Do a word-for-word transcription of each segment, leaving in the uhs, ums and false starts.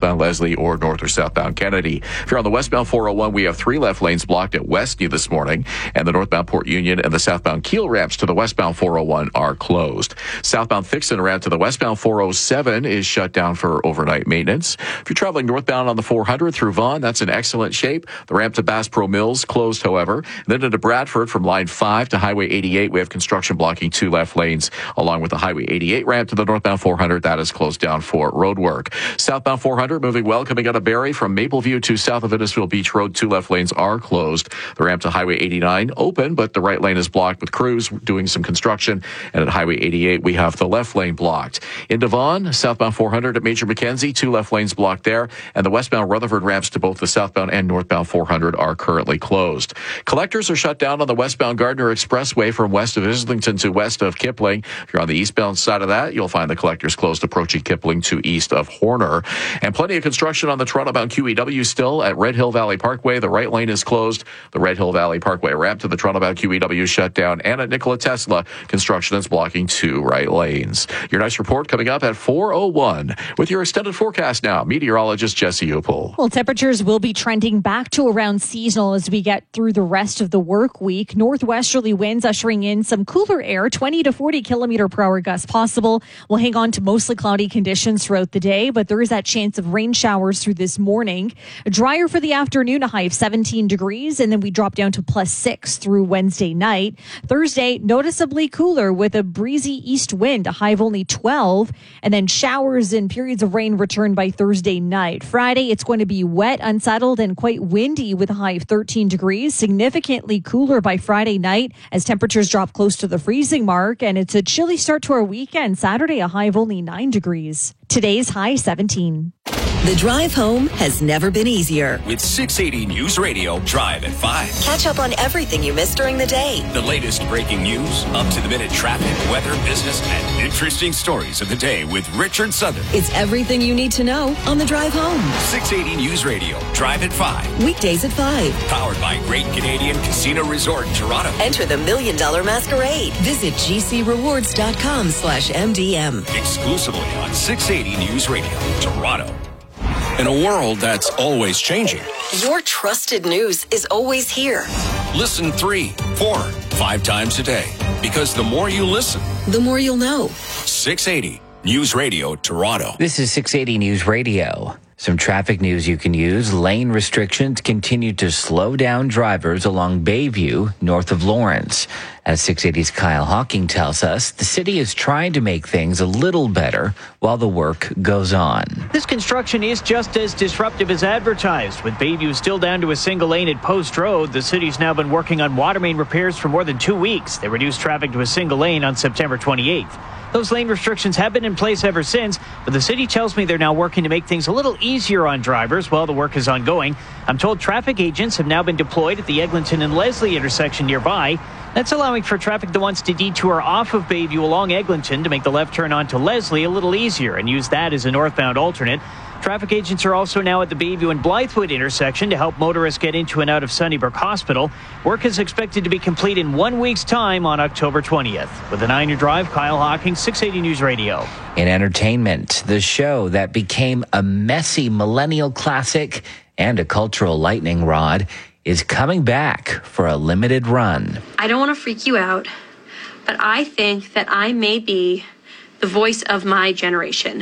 southbound Leslie or north or southbound Kennedy. If you're on the westbound four oh one, we have three left lanes blocked at Westview this morning, and the northbound Port Union and the southbound Kiel ramps to the westbound four oh one are closed. Southbound Thixton ramp to the westbound four oh seven is shut down for overnight maintenance. If you're traveling northbound on the four hundred through Vaughan, that's in excellent shape. The ramp to Bass Pro Mills closed, however. Then into Bradford from line five to Highway eighty-eight, we have construction blocking two left lanes, along with the Highway eighty-eight ramp to the northbound four hundred. That is closed down for road work. Southbound four hundred moving well, coming out of Barrie from Mapleview to south of Innisfil Beach Road. Two left lanes are closed. The ramp to Highway eighty-nine open, but the right lane is blocked with crews doing some construction. And at Highway eighty-eight, we have the left lane blocked. In Devon, southbound four hundred at Major Mackenzie, two left lanes blocked there. And the westbound Rutherford ramps to both the southbound and northbound four hundred are currently closed. Collectors are shut down on the westbound Gardner Expressway from west of Islington to west of Kipling. If you're on the eastbound side of that, you'll find the collectors closed approaching Kipling to east of Horner. And plenty of construction on the Toronto-bound Q E W still at Red Hill Valley Parkway. The right lane is closed. The Red Hill Valley Parkway ramp to the Toronto-bound Q E W shut down. And at Nikola Tesla, construction is blocking two right lanes. Your next report coming up at four oh one. With your extended forecast now, meteorologist Jesse Opel. Well, temperatures will be trending back to around seasonal as we get through the rest of the work week. Northwesterly winds ushering in some cooler air, twenty to forty kilometer per hour gusts possible. We'll hang on to mostly cloudy conditions throughout the day, but there is that chance of rain showers through this morning. Drier for the afternoon, a high of seventeen degrees, and then we drop down to plus six through Wednesday night. Thursday, noticeably cooler with a breezy east wind, a high of only twelve, and then showers and periods of rain return by Thursday night. Friday, it's going to be wet, unsettled, and quite windy with a high of thirteen degrees, significantly cooler by Friday night as temperatures drop close to the freezing mark, and it's a chilly start to our weekend. Saturday, a high of only nine degrees. Today's high seventeen. The drive home has never been easier. With six eighty News Radio, Drive at five. Catch up on everything you missed during the day. The latest breaking news, up-to-the-minute traffic, weather, business, and interesting stories of the day with Richard Southern. It's everything you need to know on the drive home. six eighty News Radio, Drive at five. Weekdays at five. Powered by Great Canadian Casino Resort in Toronto. Enter the Million Dollar Masquerade. Visit gcrewards.com slash MDM. Exclusively on six eighty News Radio, Toronto. In a world that's always changing, your trusted news is always here. Listen three, four, five times a day. Because the more you listen, the more you'll know. six eighty News Radio, Toronto. This is six eighty News Radio. Some traffic news you can use. Lane restrictions continue to slow down drivers along Bayview, north of Lawrence. As six eighty's Kyle Hawking tells us, the city is trying to make things a little better while the work goes on. This construction is just as disruptive as advertised. With Bayview still down to a single lane at Post Road, the city's now been working on water main repairs for more than two weeks. They reduced traffic to a single lane on September twenty-eighth. Those lane restrictions have been in place ever since, but the city tells me they're now working to make things a little easier on drivers while the work is ongoing. I'm told traffic agents have now been deployed at the Eglinton and Leslie intersection nearby. That's allowing for traffic that wants to detour off of Bayview along Eglinton to make the left turn onto Leslie a little easier and use that as a northbound alternate. Traffic agents are also now at the Bayview and Blythewood intersection to help motorists get into and out of Sunnybrook Hospital. Work is expected to be complete in one week's time on October twentieth. With the nine-year drive, Kyle Hawking, six eighty News Radio. In entertainment, the show that became a messy millennial classic and a cultural lightning rod is coming back for a limited run. I don't want to freak you out, but I think that I may be the voice of my generation.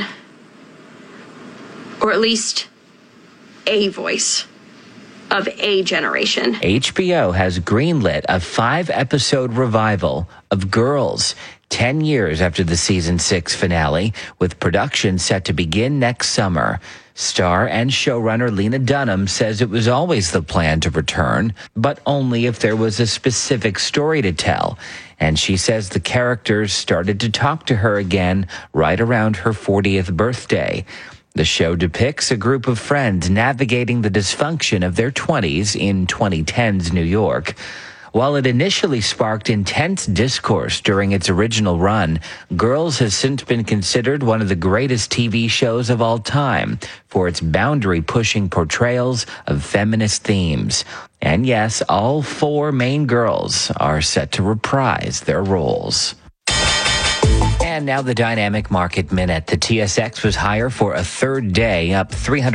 Or at least a voice of a generation. H B O has greenlit a five-episode revival of Girls, ten years after the season six finale, with production set to begin next summer. Star and showrunner Lena Dunham says it was always the plan to return, but only if there was a specific story to tell. And she says the characters started to talk to her again right around her fortieth birthday. The show depicts a group of friends navigating the dysfunction of their twenties in twenty ten's New York. While it initially sparked intense discourse during its original run, Girls has since been considered one of the greatest T V shows of all time for its boundary-pushing portrayals of feminist themes. And yes, all four main girls are set to reprise their roles. And now the Dynamic Market Minute. The T S X was higher for a third day, up three hundred